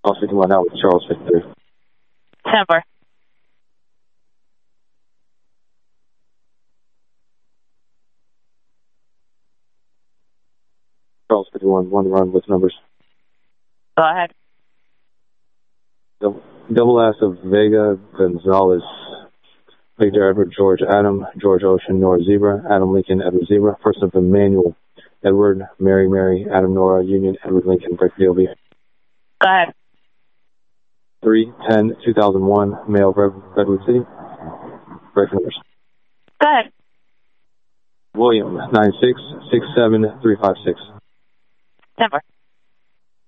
Charles 51 now with Charles 53. 10-4. Charles 51, one run with numbers. Go ahead. Double S of Vega Gonzalez, Victor Edward George Adam, George Ocean Nora Zebra, Adam Lincoln Edward Zebra, first of Emmanuel Edward, Mary Adam Nora Union Edward Lincoln Break DLB. Go ahead. 3/10/2001 male Redwood City. Break numbers. Go ahead. William 9667356. 10-4.